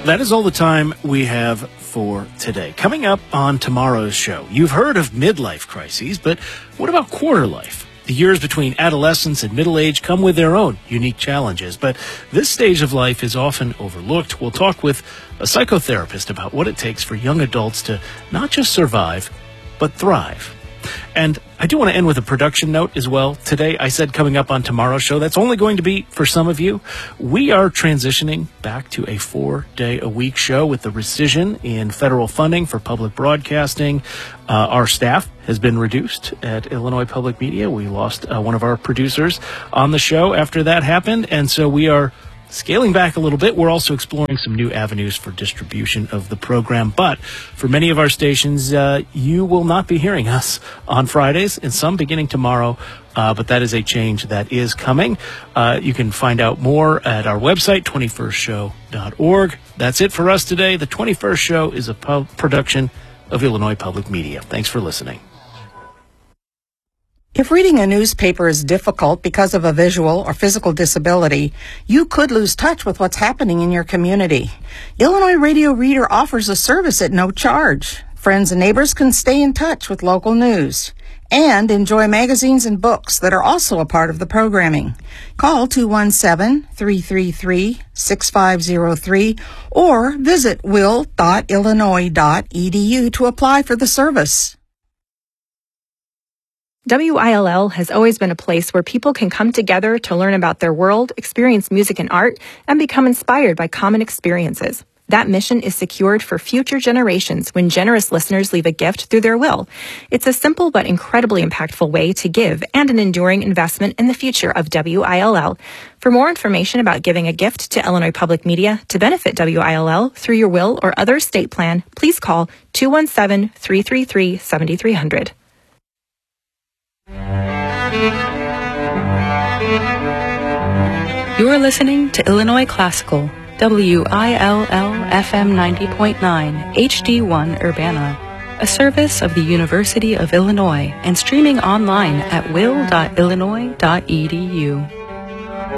That is all the time we have for today. Coming up on tomorrow's show, you've heard of midlife crises, but what about quarter life? The years between adolescence and middle age come with their own unique challenges, but this stage of life is often overlooked. We'll talk with a psychotherapist about what it takes for young adults to not just survive, but thrive. And I do want to end with a production note as well. Today, I said coming up on tomorrow's show, that's only going to be for some of you. We are transitioning back to a 4-day-a-week show with the rescission in federal funding for public broadcasting. Our staff has been reduced at Illinois Public Media. We lost one of our producers on the show after that happened, and so we are scaling back a little bit. We're also exploring some new avenues for distribution of the program. But for many of our stations, you will not be hearing us on Fridays, and some beginning tomorrow. But that is a change that is coming. You can find out more at our website, 21stshow.org. That's it for us today. The 21st Show is a production of Illinois Public Media. Thanks for listening. If reading a newspaper is difficult because of a visual or physical disability, you could lose touch with what's happening in your community. Illinois Radio Reader offers a service at no charge. Friends and neighbors can stay in touch with local news and enjoy magazines and books that are also a part of the programming. Call 217-333-6503 or visit will.illinois.edu to apply for the service. WILL has always been a place where people can come together to learn about their world, experience music and art, and become inspired by common experiences. That mission is secured for future generations when generous listeners leave a gift through their will. It's a simple but incredibly impactful way to give and an enduring investment in the future of WILL. For more information about giving a gift to Illinois Public Media to benefit WILL through your will or other estate plan, please call 217-333-7300. You're listening to Illinois Classical, WILL FM 90.9 HD1 Urbana, a service of the University of Illinois and streaming online at will.illinois.edu.